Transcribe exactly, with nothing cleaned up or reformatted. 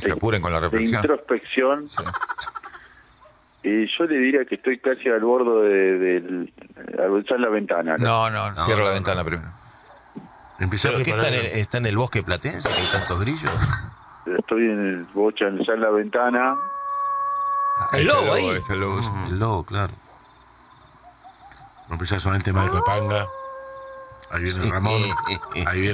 se de, apuren con la de reflexión. introspección. Sí. Y yo le diría que estoy casi al borde de, del abrir la ventana. No, no, No, cierra no, la no. ventana primero. Empezá a ¿Pero qué está en, preparar. el, está en el bosque platense, que hay tantos grillos? Estoy en el bocha, en la ventana. El lobo ahí. Está el lobo, sí. El lobo, claro. Empezá solamente más de Capanga. Ahí viene Ramón. Ahí viene